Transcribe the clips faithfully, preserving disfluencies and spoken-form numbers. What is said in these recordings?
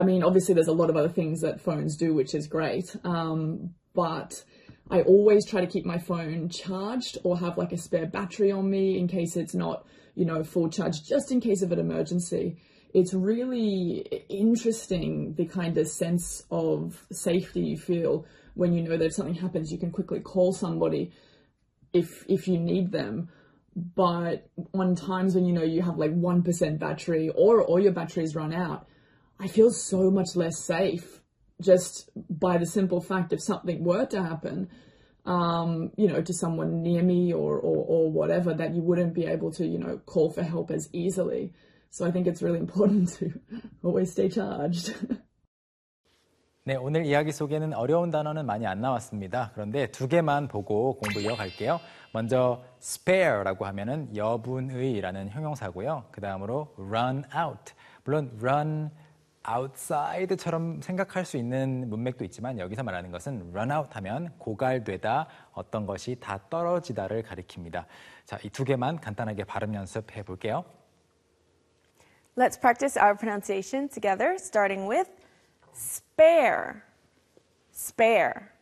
I mean, obviously there's a lot of other things that phones do, which is great. Um, but I always try to keep my phone charged or have like a spare battery on me in case it's not, you know, full charge, just in case of an emergency. It's really interesting the kind of sense of safety you feel when you know that if something happens, you can quickly call somebody if if you need them. But on times when you know you have like one percent battery or, or your battery's run out, I feel so much less safe just by the simple fact if something were to happen, um, you know, to someone near me or, or, or whatever, that you wouldn't be able to, you know, call for help as easily. So I think it's really important to always stay charged. 네, 오늘 이야기 속에는 어려운 단어는 많이 안 나왔습니다. 그런데 두 개만 보고 공부 이어갈게요. 먼저 spare라고 하면은 여분의라는 형용사고요. 그 다음으로 run out. 물론 run outside처럼 생각할 수 있는 문맥도 있지만 여기서 말하는 것은 run out 하면 고갈되다, 어떤 것이 다 떨어지다를 가리킵니다. 자, 이 두 개만 간단하게 발음 연습해 볼게요. Let's practice our pronunciation together, starting with spare, spare,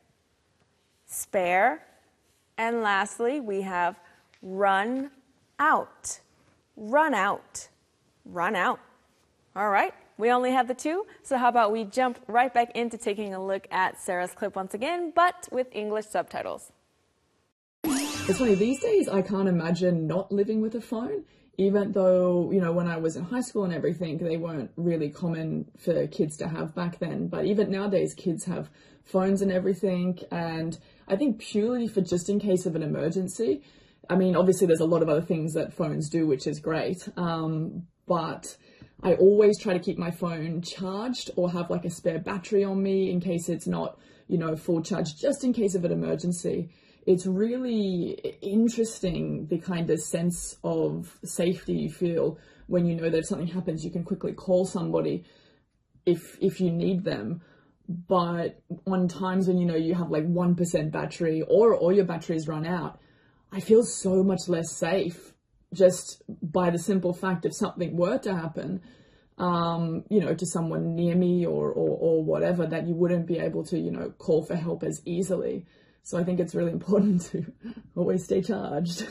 spare. And lastly, we have run out, run out, run out. All right, we only have the two, so how about we jump right back into taking a look at Sarah's clip once again, but with English subtitles. It's funny, these days I can't imagine not living with a phone. Even though, you know, when I was in high school and everything, they weren't really common for kids to have back then. But even nowadays, kids have phones and everything. And I think purely for just in case of an emergency, I mean, obviously there's a lot of other things that phones do, which is great. Um, but I always try to keep my phone charged or have like a spare battery on me in case it's not, you know, full charge, just in case of an emergency. It's really interesting the kind of sense of safety you feel when you know that if something happens, you can quickly call somebody if if you need them. But on times when you know you have like one percent battery or, or your battery's run out, I feel so much less safe just by the simple fact if something were to happen, um, you know, to someone near me or, or, or whatever, that you wouldn't be able to, you know, call for help as easily. So I think it's really important to always stay charged.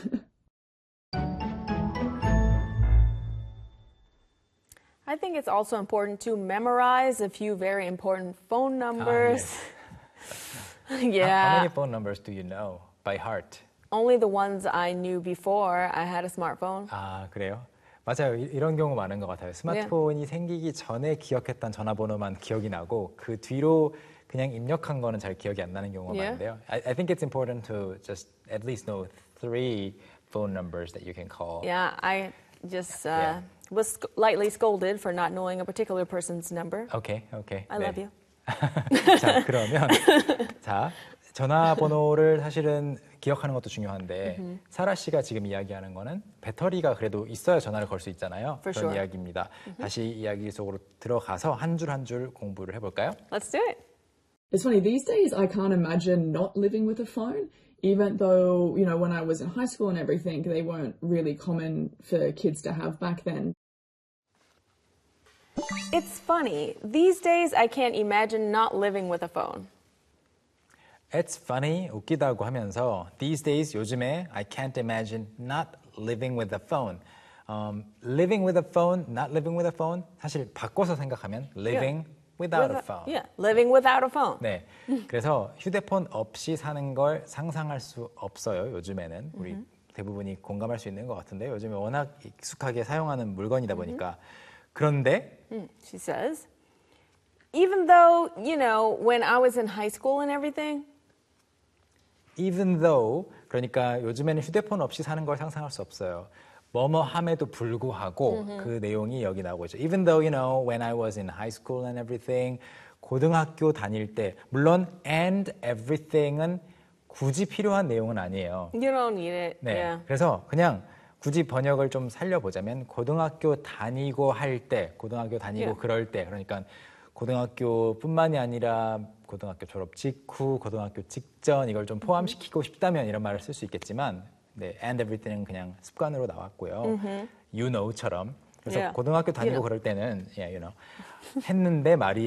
I think it's also important to memorize a few very important phone numbers. Ah, yes. Yeah. How, how many phone numbers do you know by heart? Only the ones I knew before I had a smartphone. 아, 그래요? 맞아요. 이, 이런 경우 많은 것 같아요. 스마트폰이 yeah. 생기기 전에 기억했던 전화번호만 기억이 나고 그 뒤로 그냥 입력한 거는 잘 기억이 안 나는 경우가 yeah. 많은데요. I, I think it's important to just at least know three phone numbers that you can call. Yeah, I just uh, yeah. was sc- lightly scolded for not knowing a particular person's number. Okay, okay. I 네. love you. 자, 그러면 자 전화번호를 사실은 기억하는 것도 중요한데 mm-hmm. 사라 씨가 지금 이야기하는 거는 배터리가 그래도 있어야 전화를 걸 수 있잖아요. For 그런 sure. 이야기입니다. Mm-hmm. 다시 이야기 속으로 들어가서 한 줄 한 줄 공부를 해볼까요? Let's do it. It's funny, these days I can't imagine not living with a phone, even though, you know, when I was in high school and everything, they weren't really common for kids to have back then. It's funny, these days I can't imagine not living with a phone. It's funny, 웃기다고 하면서 these days, 요즘에 I can't imagine not living with a phone. Um, living with a phone, not living with a phone, 사실 바꿔서 생각하면 living yeah. without with a phone. Yeah, living without a phone. 네, 그래서 휴대폰 없이 사는 걸 상상할 수 없어요, 요즘에는. 우리 mm-hmm. 대부분이 공감할 수 있는 것 같은데 요즘에 워낙 익숙하게 사용하는 물건이다 보니까. Mm-hmm. 그런데 mm, she says, even though, you know, when I was in high school and everything, even though, 그러니까 요즘에는 휴대폰 없이 사는 걸 상상할 수 없어요. 뭐뭐 함에도 불구하고 mm-hmm. 그 내용이 여기 나오고 있죠. Even though, you know, when I was in high school and everything, 고등학교 다닐 때, 물론 and everything은 굳이 필요한 내용은 아니에요. You don't need it. 네, yeah. 그래서 그냥 굳이 번역을 좀 살려보자면 고등학교 다니고 할 때, 고등학교 다니고 yeah. 그럴 때, 그러니까 고등학교뿐만이 아니라 고등학교 졸업 직후, 고등학교 직전 이걸 좀 포함시키고 싶다면 이런 말을 쓸 수 있겠지만 네, and everything은 그냥 습관으로 나왔고요. Mm-hmm. You know처럼. 그래서 yeah. 고등학교 다니고 you know. 그럴 때는 yeah, you know, 했는데 말이